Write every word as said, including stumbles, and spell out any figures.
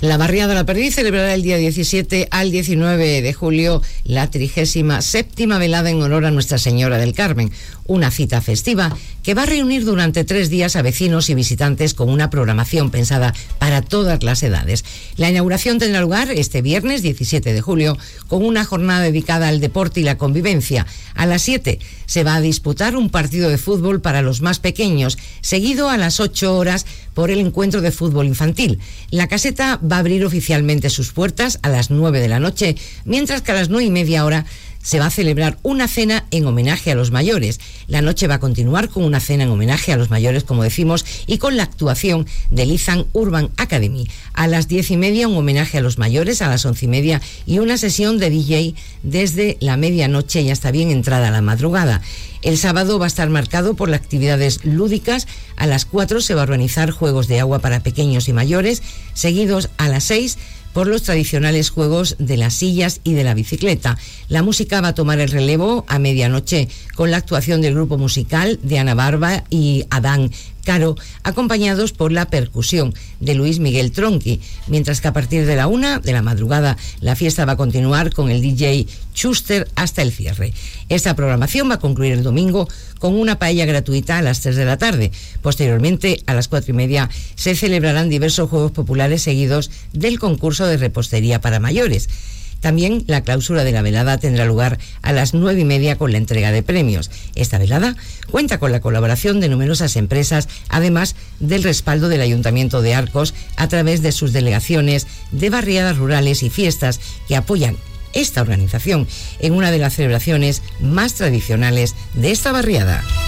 La Barriada de la Perdiz celebrará el día diecisiete al diecinueve de julio la trigésima séptima velada en honor a Nuestra Señora del Carmen, una cita festiva que va a reunir durante tres días a vecinos y visitantes con una programación pensada para todas las edades. La inauguración tendrá lugar este viernes diecisiete de julio con una jornada dedicada al deporte y la convivencia. A las siete se va a disputar un partido de fútbol para los más pequeños, seguido a las ocho horas por el encuentro de fútbol infantil. La caseta va a abrir oficialmente sus puertas a las nueve de la noche, mientras que a las nueve y media hora se va a celebrar una cena en homenaje a los mayores. La noche va a continuar con una cena en homenaje a los mayores, como decimos, y con la actuación del Izan Urban Academy. A las diez y media un homenaje a los mayores, a las once y media y una sesión de D J desde la medianoche y hasta bien entrada la madrugada. El sábado va a estar marcado por las actividades lúdicas. A las cuatro se va a organizar juegos de agua para pequeños y mayores, seguidos a las seis por los tradicionales juegos de las sillas y de la bicicleta. La música va a tomar el relevo a medianoche con la actuación del grupo musical de Ana Barba y Adán Caro, acompañados por la percusión de Luis Miguel Tronqui, mientras que a partir de la una de la madrugada la fiesta va a continuar con el D J Schuster hasta el cierre. Esta programación va a concluir el domingo con una paella gratuita a las tres de la tarde. Posteriormente, a las cuatro y media, se celebrarán diversos juegos populares seguidos del concurso de repostería para mayores. También la clausura de la velada tendrá lugar a las nueve y media con la entrega de premios. Esta velada cuenta con la colaboración de numerosas empresas, además del respaldo del Ayuntamiento de Arcos a través de sus delegaciones de barriadas rurales y fiestas que apoyan esta organización en una de las celebraciones más tradicionales de esta barriada.